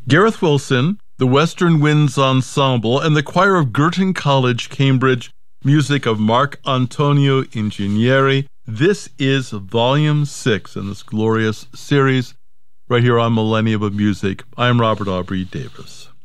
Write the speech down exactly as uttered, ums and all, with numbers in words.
Gareth Wilson, the Western Winds Ensemble, and the choir of Girton College, Cambridge, music of Mark Antonio Ingegneri. This is Volume six in this glorious series right here on Millennium of Music. I'm Robert Aubrey Davis.